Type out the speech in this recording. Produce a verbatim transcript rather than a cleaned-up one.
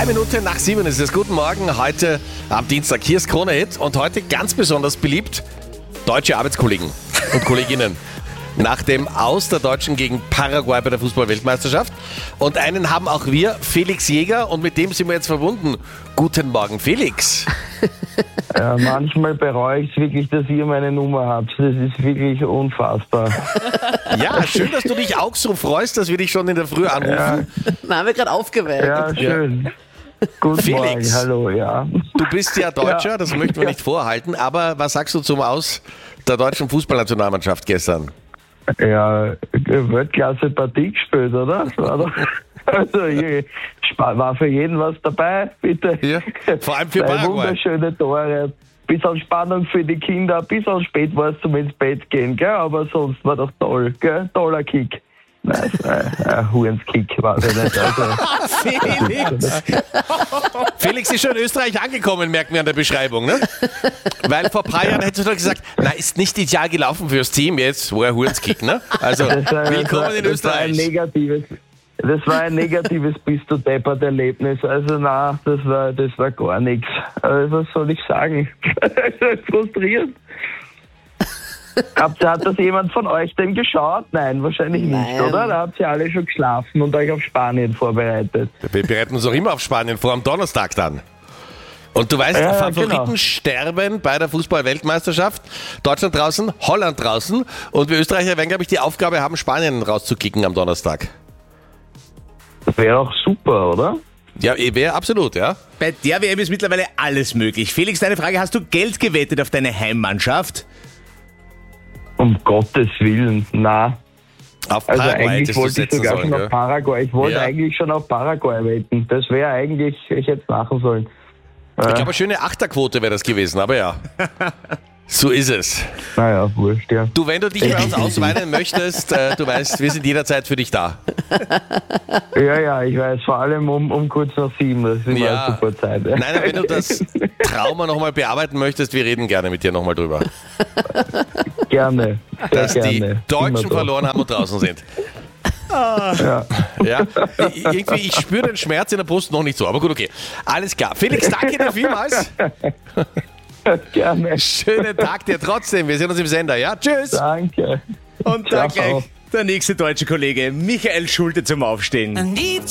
Drei Minuten nach sieben ist es. Guten Morgen, heute am Dienstag. Hier ist Krone-Hit und heute ganz besonders beliebt deutsche Arbeitskollegen und Kolleginnen. Nach dem Aus der Deutschen gegen Paraguay bei der Fußball-Weltmeisterschaft. Und einen haben auch wir, Felix Jäger, und mit dem sind wir jetzt verbunden. Guten Morgen, Felix. Ja, manchmal bereue ich es wirklich, dass ihr meine Nummer habt. Das ist wirklich unfassbar. Ja, schön, dass du dich auch so freust, dass wir dich schon in der Früh anrufen. Ja, Na, haben wir gerade aufgeweckt. ja schön. Guten Felix. Morgen, hallo, ja. Du bist ja Deutscher, Ja. das möchten wir nicht vorhalten, aber was sagst du zum Aus der deutschen Fußballnationalmannschaft gestern? Ja, Weltklasse-Partie gespielt, oder? Das war doch, also, je- spa- war für jeden was dabei, bitte. Ja, vor allem für Zwei Paraguay. wunderschöne Tore. Bisschen Spannung für die Kinder, ein bisschen spät war es zum ins Bett gehen, gell? Aber sonst war das toll, gell? Toller Kick. Nein, ein, ein Hurenskick, weiß ich nicht. Also, Felix. Felix ist schon in Österreich angekommen, merken wir an der Beschreibung, ne? Weil vor ein paar Jahren hättest du doch gesagt, na, ist nicht ideal gelaufen fürs Team, jetzt wo er Hurenskick, ne? Also, das war, willkommen in das war ein Österreich. negatives, das war ein negatives Bist du deppert Erlebnis. Also na, das war, das war gar nichts. Also, was soll ich sagen? Frustrierend. Habt, hat das jemand von euch denn geschaut? Nein, wahrscheinlich nicht, Nein. oder? Da habt ihr alle schon geschlafen und euch auf Spanien vorbereitet. Wir bereiten uns auch immer auf Spanien vor, am Donnerstag dann. Und du weißt, Ja, Favoriten genau. sterben bei der Fußball-Weltmeisterschaft. Deutschland draußen, Holland draußen. Und wir Österreicher werden, glaube ich, die Aufgabe haben, Spanien rauszukicken am Donnerstag. Das wäre auch super, oder? Ja, wäre absolut, ja. Bei der W M ist mittlerweile alles möglich. Felix, deine Frage, hast du Geld gewettet auf deine Heimmannschaft? Um Gottes Willen, na. Auf Also Paraguay eigentlich hättest du wollte ich setzen sogar sollen, schon ja. auf Paraguay. Ich wollte Ja. eigentlich schon auf Paraguay wetten. Das wäre eigentlich, ich hätte es machen sollen. Ich glaube, eine schöne Achterquote wäre das gewesen, aber ja. So ist es. Naja, wurscht, ja. Du, wenn du dich bei uns ausweinen möchtest, äh, du weißt, wir sind jederzeit für dich da. Ja, ja, ich weiß, vor allem um, um kurz nach sieben, das ist immer Ja. eine super Zeit. Ja. Nein, wenn du das Trauma nochmal bearbeiten möchtest, wir reden gerne mit dir nochmal drüber. Gerne, sehr Dass gerne. die Deutschen Immer doch. verloren haben und draußen sind. Ja. Ja, I- irgendwie, ich spüre den Schmerz in der Brust noch nicht so, aber gut, okay. Alles klar. Felix, danke dir vielmals. Gerne, Schönen Tag dir trotzdem. Wir sehen uns im Sender, ja? Tschüss. danke. Und dann Ciao. gleich der nächste deutsche Kollege, Michael Schulte, zum Aufstehen. And deep